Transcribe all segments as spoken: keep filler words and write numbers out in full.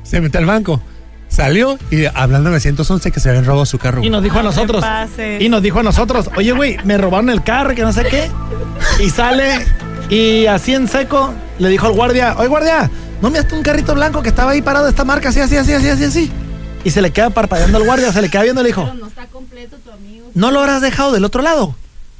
Se metió al banco. Salió y hablando de ciento once que se habían robado su carro. Y nos dijo a nosotros. Y nos dijo a nosotros, oye, güey, me robaron el carro, que no sé qué. Y sale y así en seco le dijo al guardia, oye, guardia, ¿no me haste un carrito blanco que estaba ahí parado de esta marca? Así, así, así, así, así, así. Y se le queda parpadeando al guardia, se le queda viendo y le dijo, Pero no está completo tu amigo. ¿no lo habrás dejado del otro lado?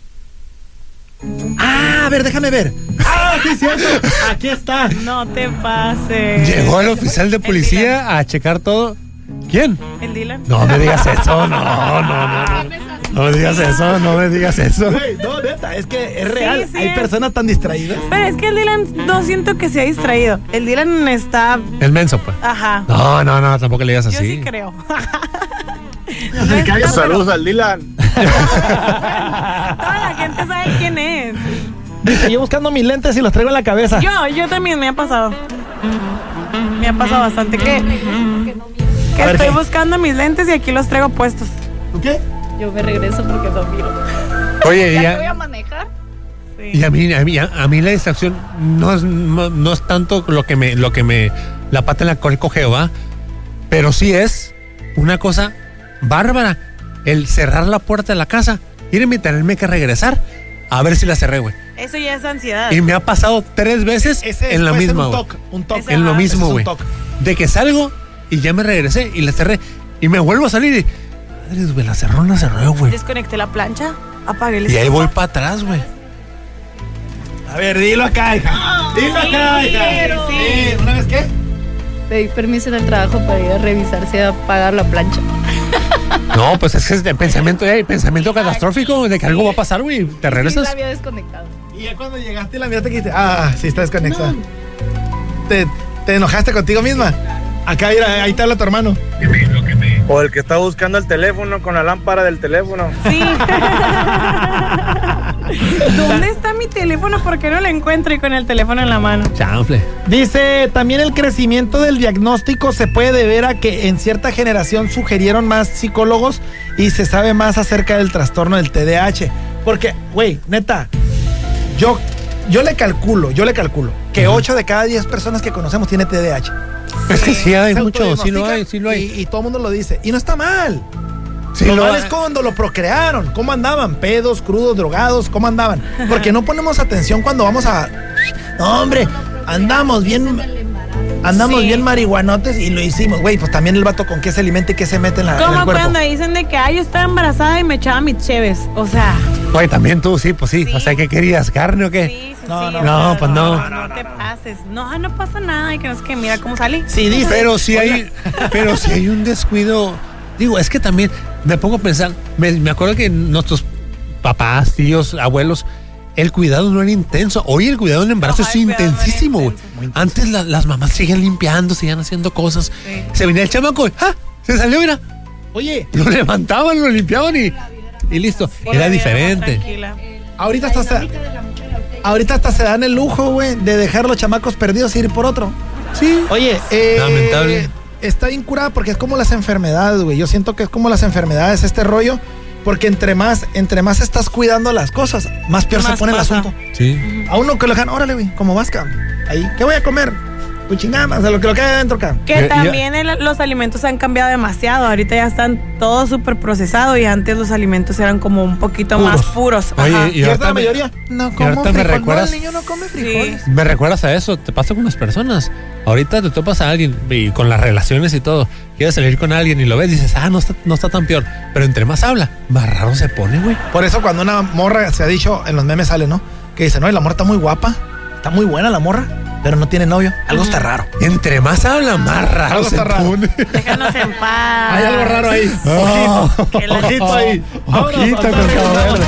Ah, a ver, déjame ver. Ah, sí, cierto. Aquí está. No te pases. Llegó el oficial de policía a checar todo. ¿Quién? ¿El Dylan? No me digas eso, no, no, no. No me digas eso, no me digas eso. Güey, no, neta, es que es real. Sí, sí, Hay es. personas tan distraídas. Pero es que el Dylan no siento que se ha distraído. El Dylan está... El menso, pues. Ajá. No, no, no, tampoco le digas Yo así. sí creo. No está, Saludos al Dylan. Toda la gente sabe quién es. dice, yo buscando mis lentes y los traigo en la cabeza. Yo, yo también me ha pasado. Me ha pasado bastante que, que A ver, estoy ¿qué? buscando mis lentes y aquí los traigo puestos. ¿Tú qué? Yo me regreso porque no miro. Oye, ¿Ya ya- te voy a manejar? Sí. Y a mí, a mí, a, a mí la distracción no es, no, no es tanto lo que me, lo que me, la pata en la cual cogeo, ¿va? Pero sí es una cosa bárbara, el cerrar la puerta de la casa, irme y tenerme que regresar a ver si la cerré, güey. Eso ya es ansiedad. Y me ha pasado tres veces Ese en la puede ser misma, un güey. toque, un toque. Ese En lo va. mismo, Ese es un güey. toque. De que salgo y ya me regresé y la cerré. Y me vuelvo a salir y... Madres, güey, la cerró, la cerró, güey. Desconecté la plancha, apagué el Y ahí estufa. voy para atrás, güey. A ver, dilo acá, hija. Dilo acá, hija. quiero. Sí, ¿una vez qué? Pedí permiso en el trabajo para ir a revisar si va a pagar la plancha. No, pues es que es de pensamiento, hay pensamiento catastrófico de que algo va a pasar, güey. Te Sí, regresas. la había desconectado. Y ya cuando llegaste y la miraste que dijiste, ah, sí, está desconectada. ¿Te, ¿Te enojaste contigo misma? Acá, mira, ahí te habla tu hermano. O el que está buscando el teléfono con la lámpara del teléfono. Sí. ¿Dónde está mi teléfono? ¿Por qué no lo encuentro y con el teléfono en la mano? Chanfle. Dice, también el crecimiento del diagnóstico se puede deber a que en cierta generación sugirieron más psicólogos y se sabe más acerca del trastorno del T D A H. Porque, güey, neta, yo, yo le calculo, yo le calculo que ocho de cada diez personas que conocemos tiene T D A H. Es que sí hay Se mucho, sí lo autodiagnostican hay, sí lo hay. Y, y todo el mundo lo dice. Y no está mal. Sí lo lo mal hay. es cuando lo procrearon. ¿Cómo andaban? Pedos, crudos, drogados, ¿cómo andaban? Porque no ponemos atención cuando vamos a... No, hombre, andamos bien... Andamos Sí. bien marihuanotes y lo hicimos. Güey, pues también el vato con qué se alimenta y qué se mete en, la, en el Como cuerpo. cuando dicen de que ay, yo estaba embarazada y me echaba mis cheves. O sea, Oye, también tú, sí, pues sí. Sí. O sea, ¿qué querías? ¿Carne o qué? sí, sí, No, sí. no, o no, sea, pues no. No te pases. No, no pasa nada. Y que no es que mira cómo salí. Sí, dice. Pero si hay, pero si hay un descuido. Digo, es que también me pongo a pensar, me, me acuerdo que nuestros papás, tíos, abuelos, el cuidado no era intenso. Hoy el cuidado en el embarazo No, es el cuidado no era intensísimo, güey. intenso. Muy intenso. Antes la- las mamás siguen limpiando, siguen haciendo cosas. Sí. Se venía el chamaco, y, ¡ah! Se salió, mira. Oye, Lo levantaban, lo limpiaban y, y listo. Sí, Era la vida más diferente. tranquila. ahorita hasta, se, ahorita hasta se dan el lujo, güey, de dejar los chamacos perdidos e ir por otro. Sí. Oye, eh, Lamentable. está bien curada porque es como las enfermedades, güey. Yo siento que es como las enfermedades este rollo, porque entre más, entre más estás cuidando las cosas, más peor se Más pone pasa. el asunto. Sí. A uno que lo dejan, órale, güey, ¿cómo vas, cabrón? Ahí, ¿qué voy a comer? Pues chingada, o sea, lo que lo que hay adentro, cabrón. Que Ya- ya- también el- los alimentos han cambiado demasiado. Ahorita ya están todo súper procesado y antes los alimentos eran como un poquito más puros. Oye, Ajá. y Y ahorita ahorita la me- mayoría, no y como ahorita me frijol. recuerdas- No, el niño no come frijoles. Me recuerdas a eso, te pasa con las personas. Ahorita te topas a alguien y con las relaciones y todo. Quieres salir con alguien y lo ves y dices, ah, no está, no está tan peor. Pero entre más habla, más raro se pone, güey. Por eso cuando una morra se ha dicho, en los memes sale, ¿no? Que dice, no, y la morra está muy guapa, está muy buena la morra, pero no tiene novio. Algo está raro. Entre más habla, más raro Algo se está raro. pone. Déjanos en paz. Hay algo raro ahí. Oh. Ojito, Que la- ojito ahí. Ojito con Vámonos, Cabo vámonos.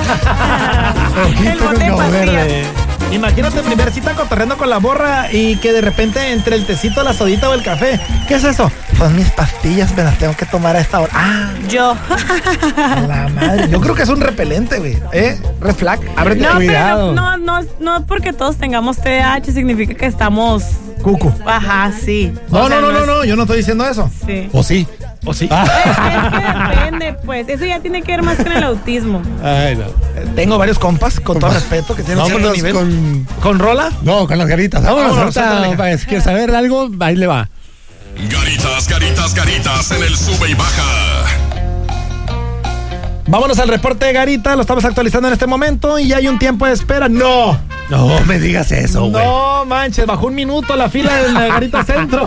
El Ojito con bote de Cabo pastillas. Verde. Imagínate primer cita cotorreando con la morra y que de repente entre el tecito, la sodita o el café. ¿Qué es eso? Son mis pastillas, me las tengo que tomar a esta hora. Ah, Yo. la madre. Yo creo que es un repelente, güey. ¿Eh? Red flag. Ábrete. No, Cuidado. pero no, no, no porque todos tengamos T D A H significa que estamos. Cucu. Ajá, sí. No, O sea, no, no, no, es- no. Yo no estoy diciendo eso. Sí. ¿O sí? ¿O sí? Ah. Es que depende, pues. Eso ya tiene que ver más con el autismo. Ay, no. Eh, Tengo varios compas, con todo respeto, que tienen cierto Vámonos nivel. con... ¿Con rola? No, con las garitas. Vámonos, Vámonos, ahorita, ándale. para- ¿quieres saber algo? Ahí le va. Garitas Caritas, Caritas en el sube y baja. Vámonos al reporte de Garita, lo estamos actualizando en este momento y ya hay un tiempo de espera. ¡No! No me digas eso, güey. No manches, bajó un minuto la fila en la Garita Centro.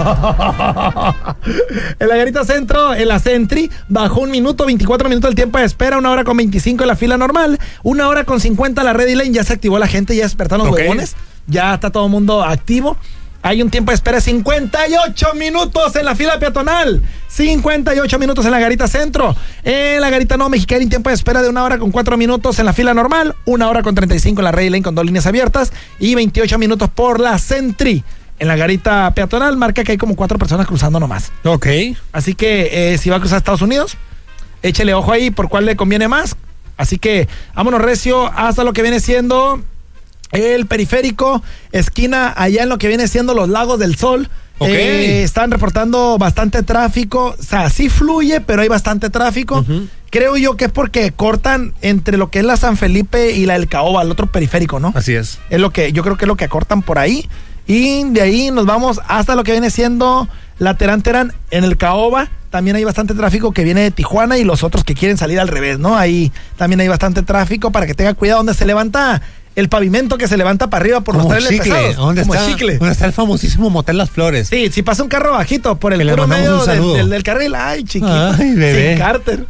En la Garita Centro, en la Sentry, bajó un minuto, veinticuatro minutos el tiempo de espera, una hora con veinticinco en la fila normal, una hora con cincuenta la Ready Lane, ya se activó la gente, ya despertaron los Okay. huevones, ya está todo el mundo activo. Hay un tiempo de espera de cincuenta y ocho minutos en la fila peatonal. cincuenta y ocho minutos en la Garita Centro. En la Garita No Mexicali, un tiempo de espera de una hora con cuatro minutos en la fila normal. Una hora con treinta y cinco en la Ready Lane con dos líneas abiertas. Y veintiocho minutos por la Sentry. En la Garita peatonal marca que hay como cuatro personas cruzando nomás. Ok. Así que eh, si va a cruzar a Estados Unidos, échele ojo ahí por cuál le conviene más. Así que vámonos recio hasta lo que viene siendo el periférico, esquina allá en lo que viene siendo los Lagos del Sol. Ok. Eh, están reportando bastante tráfico. O sea, sí fluye, pero hay bastante tráfico. Uh-huh. Creo yo que es porque cortan entre lo que es la San Felipe y la del Caoba, el otro periférico, ¿no? Así es. Es lo que yo creo que es lo que acortan por ahí. Y de ahí nos vamos hasta lo que viene siendo la Terán Terán en el Caoba. También hay bastante tráfico que viene de Tijuana y los otros que quieren salir al revés, ¿no? Ahí también hay bastante tráfico para que tenga cuidado donde se levanta el pavimento, que se levanta para arriba por Como los trenes chicle. pesados. ¿Dónde como está? chicle. ¿Dónde está el famosísimo Motel Las Flores? Sí, si pasa un carro bajito por el Que le puro mandamos medio un del, saludo. del, del carril, ay, chiquito. Ay, bebé. Sin cárter.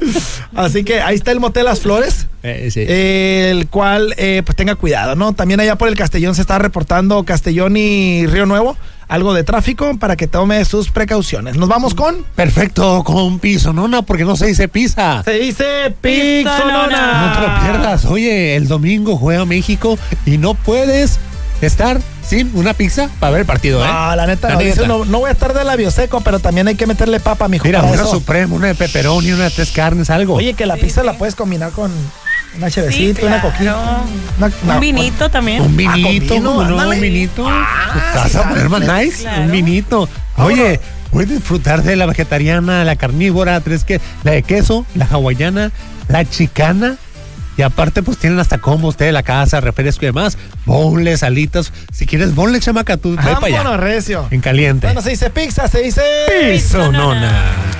Así que ahí está el Motel Las Flores. Eh, sí. Eh, el cual, eh, pues tenga cuidado, ¿no? También allá por el Castellón se está reportando Castellón y Río Nuevo, algo de tráfico para que tome sus precauciones. Nos vamos con... Perfecto, con Pisonona, porque no se dice pizza. Se dice Pixonona. Pixonona. No te lo pierdas. Oye, el domingo juega México y no puedes estar sin una pizza para ver el partido, ¿eh? No, la neta, La no, neta. dice, no, no voy a estar de labio seco, pero también hay que meterle papa, mijo. Mira, para una eso. suprema, una de pepperoni, una de tres carnes, algo. Oye, que la Sí, pizza sí. la puedes combinar con una Sí, chevecita, una claro. coquita. Una- una- Un vinito también. un Ah, vinito, con vino, ¿cómo no? ándale. Un vinito. Ah, Te vas sí, a poner más claro. nice. Claro. Un vinito. Oye, puedes disfrutar de la vegetariana, la carnívora, tres que, la de queso, la hawaiana, la chicana. Y aparte, pues tienen hasta como usted de la casa, refresco y demás. Bonles, alitas. Si quieres bonles, chamaca, tú ve para allá. Vámonos, recio. En caliente. Bueno, se dice pizza, se dice... Pisonona.